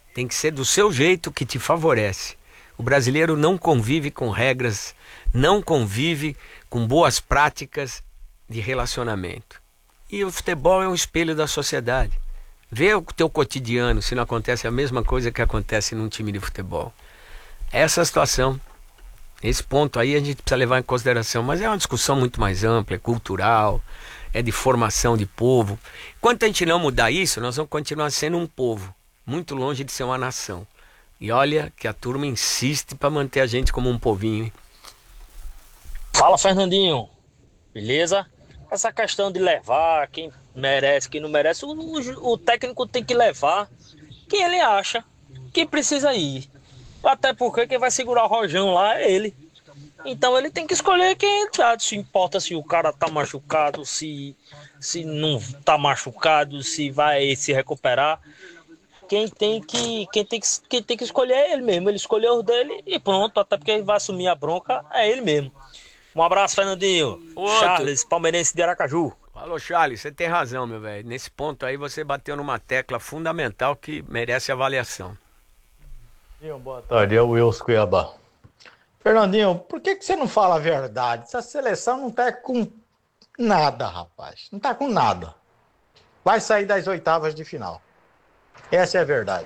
Tem que ser do seu jeito que te favorece. O brasileiro não convive com regras, não convive com boas práticas de relacionamento. E o futebol é um espelho da sociedade. Vê o teu cotidiano se não acontece a mesma coisa que acontece num time de futebol. Essa situação, esse ponto aí a gente precisa levar em consideração, mas é uma discussão muito mais ampla, é cultural, é de formação de povo. Enquanto a gente não mudar isso, nós vamos continuar sendo um povo, muito longe de ser uma nação. E olha que a turma insiste para manter a gente como um povinho, hein? Fala, Fernandinho, beleza? Essa questão de levar quem merece, quem não merece, o técnico tem que levar quem ele acha que precisa ir. Até porque quem vai segurar o rojão lá é ele. Então ele tem que escolher quem ele se importa se o cara tá machucado, se não tá machucado, se vai se recuperar. Quem tem que escolher é ele mesmo. Ele escolheu o dele e pronto, até porque ele vai assumir a bronca, é ele mesmo. Um abraço, Fernandinho. Outro. Charles, palmeirense de Aracaju. Falou, Charles, você tem razão, meu velho. Nesse ponto aí você bateu numa tecla fundamental que merece avaliação. Boa tarde, é o Wilson Cuiabá. Fernandinho, por que você não fala a verdade? Essa seleção não tá com nada, rapaz. Não tá com nada. Vai sair das oitavas de final. Essa é a verdade.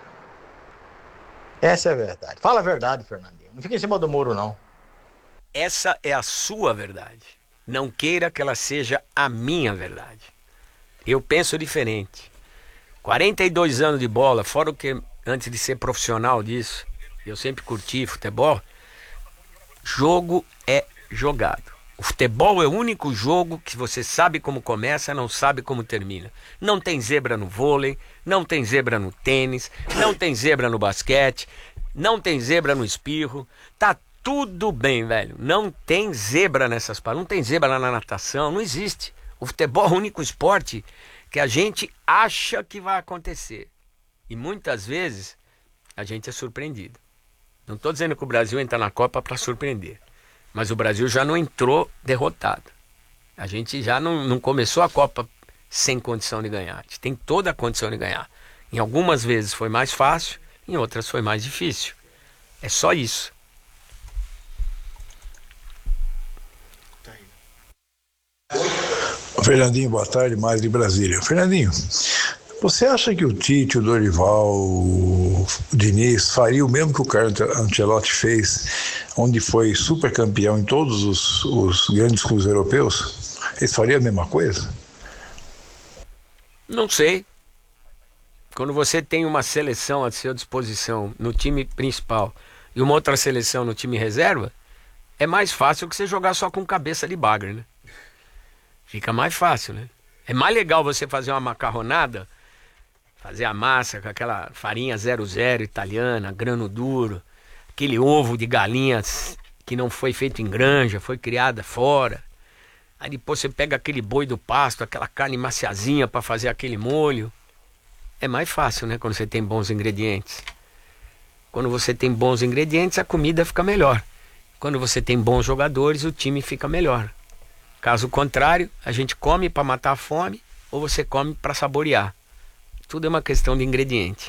Essa é a verdade. Fala a verdade, Fernandinho. Não fica em cima do muro, não. Essa é a sua verdade. Não queira que ela seja a minha verdade. Eu penso diferente. 42 anos de bola, fora o que antes de ser profissional disso, eu sempre curti futebol. Jogo é jogado. O futebol é o único jogo que você sabe como começa, não sabe como termina. Não tem zebra no vôlei, não tem zebra no tênis, não tem zebra no basquete, não tem zebra no espirro. Tá tudo bem, velho. Não tem zebra nessas paradas, não tem zebra lá na natação, não existe. O futebol é o único esporte que a gente acha que vai acontecer. E muitas vezes a gente é surpreendido. Não estou dizendo que o Brasil entra na Copa para surpreender. Mas o Brasil já não entrou derrotado. A gente já não começou a Copa sem condição de ganhar. A gente tem toda a condição de ganhar. Em algumas vezes foi mais fácil, em outras foi mais difícil. É só isso. Fernandinho, boa tarde, mais de Brasília. Fernandinho, você acha que o Tite, o Dorival, o Diniz faria o mesmo que o Carlo Ancelotti fez, onde foi super campeão em todos os grandes clubes europeus? Eles fariam a mesma coisa? Não sei. Quando você tem uma seleção à sua disposição no time principal e uma outra seleção no time reserva, é mais fácil que você jogar só com cabeça de bagre, né? Fica mais fácil, né? É mais legal você fazer uma macarronada, fazer a massa com aquela farinha 00 italiana, grano duro, aquele ovo de galinhas que não foi feito em granja, foi criada fora. Aí depois você pega aquele boi do pasto, aquela carne maciazinha para fazer aquele molho. É mais fácil, né? Quando você tem bons ingredientes. Quando você tem bons ingredientes, a comida fica melhor. Quando você tem bons jogadores, o time fica melhor. Caso contrário, a gente come para matar a fome ou você come para saborear. Tudo é uma questão de ingrediente.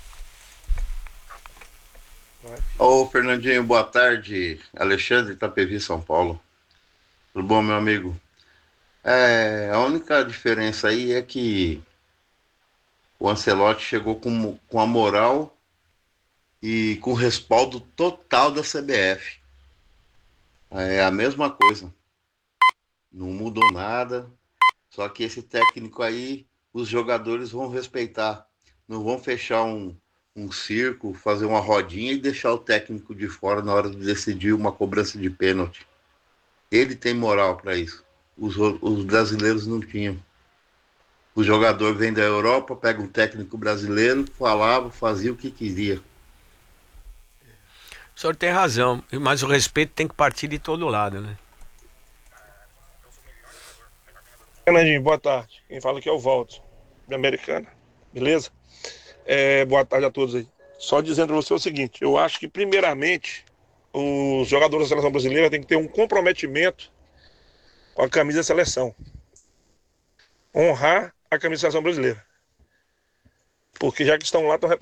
Ô, Fernandinho, boa tarde. Alexandre Itapevi, São Paulo. Tudo bom, meu amigo? A única diferença aí é que o Ancelotti chegou com a moral e com o respaldo total da CBF. É a mesma coisa. Não mudou nada. Só que esse técnico aí, os jogadores vão respeitar. Não vão fechar um circo, fazer uma rodinha e deixar o técnico de fora na hora de decidir uma cobrança de pênalti. Ele tem moral para isso. Os brasileiros não tinham. O jogador vem da Europa, pega um técnico brasileiro, falava, fazia o que queria. O senhor tem razão, mas o respeito tem que partir de todo lado, né? Fernandinho, boa tarde. Quem fala aqui é o Walter, da Americana. Beleza? Boa tarde a todos aí. Só dizendo para você o seguinte, eu acho que primeiramente os jogadores da seleção brasileira têm que ter um comprometimento com a camisa da seleção. Honrar a camisa da seleção brasileira. Porque já que estão lá, estão